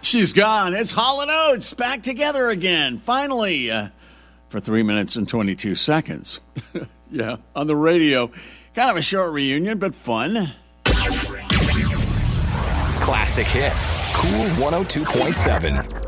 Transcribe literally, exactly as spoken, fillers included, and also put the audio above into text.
She's gone. It's Hall and Oates back together again. Finally, uh, for three minutes and twenty-two seconds. Yeah, on the radio. Kind of a short reunion, but fun. Classic hits. Cool one oh two point seven.